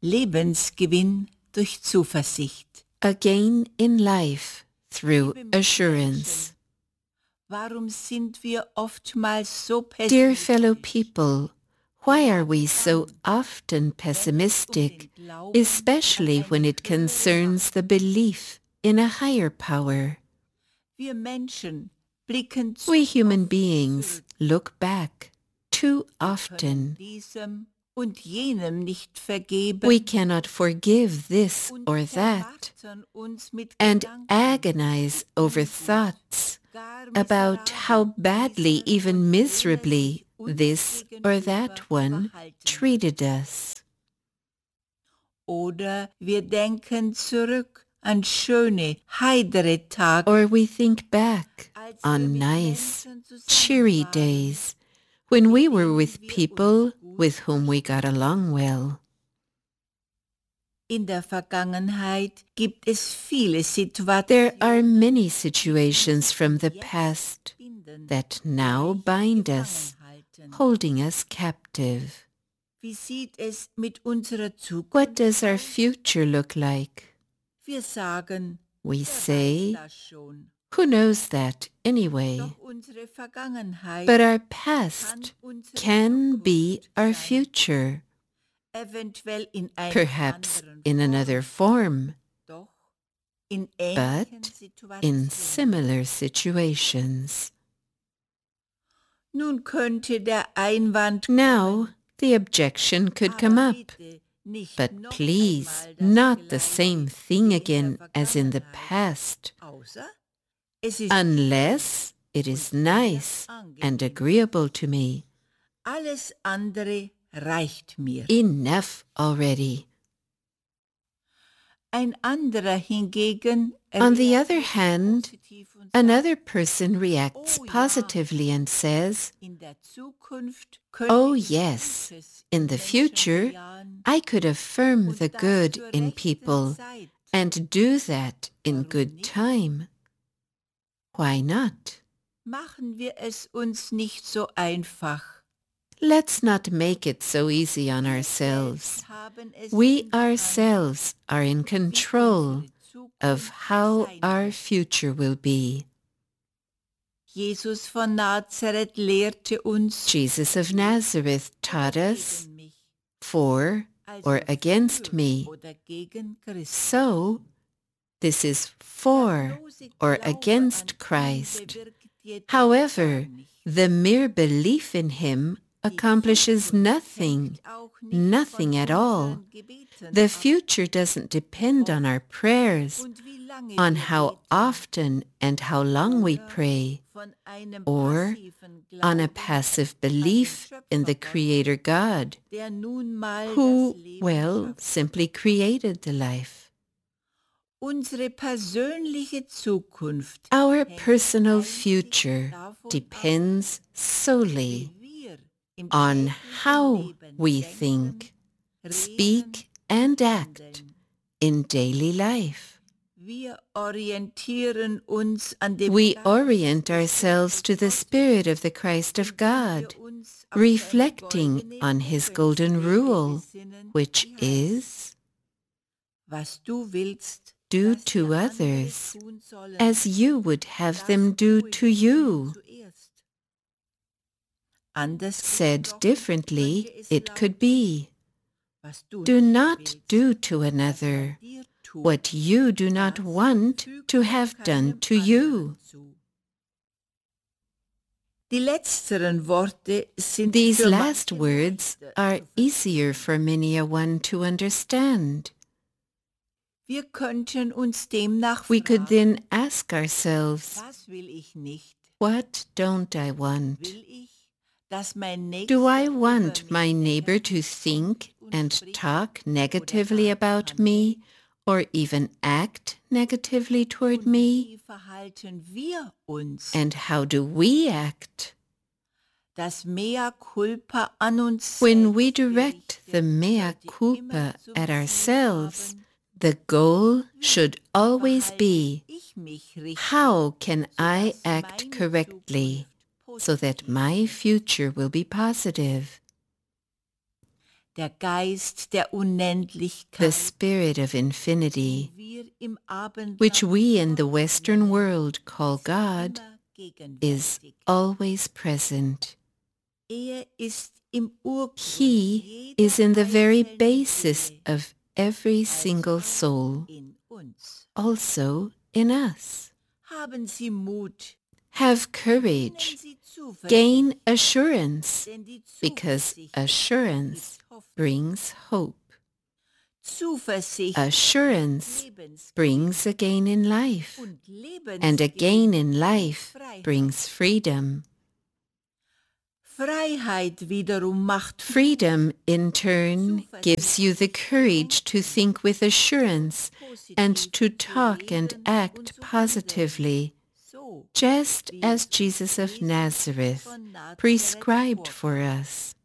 Lebensgewinn durch Zuversicht. A gain in life through Liebe assurance. Mitmenschen, warum sind wir oftmals so Dear fellow pessimistisch? people, why are we so often pessimistic, especially when it concerns the belief in a higher power? Wir Menschen blicken zu We human oft beings zurück. look back too Wir können often. diesem und jenem nicht vergeben We cannot forgive this und or that zermartern uns mit and Gedanken, agonize over thoughts gar about how miserabel badly, dieser even und miserably, jener sich this uns or gegenüber that one verhalten hat. treated us. Oder wir denken zurück an schöne, heidere Tage, Or we think back als wir on mit nice, Menschen zusammen cheery waren, days when we were denen with wir uns people gut with whom we got along well. In der Vergangenheit gibt es viele There are Situationen, many situations from the past that now bind us, holding us captive. Wie sieht es mit unserer What Zukunft does our aus? future look like? Wir sagen, We wer say, weiß das schon. who knows that anyway? Doch unsere Vergangenheit But our kann past unsere can be Zukunft our sein. future, Eventuell in einer perhaps anderen in another form, doch in ähnlichen but in Situationen. similar situations. Nun könnte der Einwand Now, kommen, the objection could come aber up, bitte nicht but noch please, einmal das not the Gleiche same wie thing in der again as in the Vergangenheit. past, Außer es ist unless it is nice and agreeable to me. alles andere reicht mir. Enough already. Ein anderer hingegen On the other reagiert hand, positiv und sagt, another person reacts Oh ja, positively and says, in der Zukunft könnte oh ich yes, Gutes in the Menschen future, bejahen I could affirm und the das good zur in rechten people Zeit. and do that in Warum good nicht? time. Why not? Machen wir es uns nicht so einfach. Let's not make it so easy on Wir ourselves. selbst haben es We in der Hand, ourselves are in wie control unsere of Zukunft how sein our wird. future will be. Jesus von Nazareth lehrte uns, Jesus of Nazareth taught us, gegen mich, for also or against für me. oder gegen Christus. So, this is for or against Christ. However, the mere belief in him accomplishes nothing, nothing at all. The future doesn't depend on our prayers, on how often and how long we pray, or on a passive belief in the Creator God, who, well, simply created the life. Unsere persönliche Zukunft Our hängt personal einzig future davon depends ab, solely wie wir im on täglichen how Leben we denken, think, reden, speak, and act handeln. in daily life. Wir orientieren uns an dem We Geist orient des ourselves to the Gottes, Spirit of the Christ of indem wir God, uns auf seine reflecting goldene on His Lebensregel golden rule, besinnen, which die heißt, is, was du willst, do dass to dir andere others tun sollen, as you would have das them do tue to ihnen you. zuerst. Anders Said gesprochen differently, könnte es it could lauten, be, was du do nicht not willst, do to dass man another dir tut, what you do not das want füge to auch have done keinem to you. anderen zu. Die letzteren Worte sind These für last manche words leichter are zu easier verstehen. for many a one to understand. Wir könnten uns demnach We could fragen, then ask ourselves, was will ich nicht? what don't I want? Will ich, dass mein Do I Nächster über want mich my neighbor to negativ think denkt und and spricht talk oder negatively gar about handelt? me or even act negatively toward Und me? wie verhalten wir uns? And how do we act? Das Mea culpa an uns When we selbst direct the gerichtet mea sollte culpa immer zum at Ziel ourselves, haben, the goal wie should always verhalte be, ich mich richtig, how can I sodass act meine correctly Zukunft so that positiv my wird. future will be positive? der Geist der Unendlichkeit, the Spirit of infinity, wir im Abendland which we in the Western world call God, immer is gegenwärtig. always present. Ist im Urgrund He jeder is in the very einzelnen basis Seele, of every also single soul, in uns. also in us. Haben Sie Mut, Have gewinnen courage, Sie Zuversicht, gain assurance, denn die because Zuversicht assurance gibt Hoffnung. brings hope. Zuversicht Assurance Lebensgewinn brings a gain in life, und and a gain in Lebensgewinn life Freiheit. brings freedom. Freiheit wiederum macht Freedom, in turn, gives you the courage to think with assurance and to talk and act positively, so, just wie as es Jesus of Jesus Nazareth von Nazareth prescribed vorgab. for us.